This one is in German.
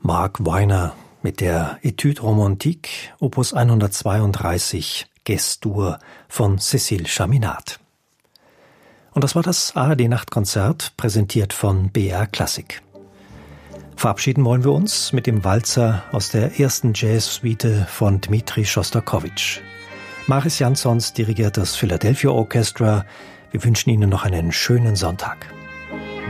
Mark Weiner mit der Etude Romantique, Opus 132, Ges-Dur von Cécile Chaminade. Und das war das ARD-Nachtkonzert, präsentiert von BR Klassik. Verabschieden wollen wir uns mit dem Walzer aus der ersten Jazz-Suite von Dmitri Schostakowitsch. Mariss Jansons dirigiert das Philadelphia Orchestra. Wir wünschen Ihnen noch einen schönen Sonntag.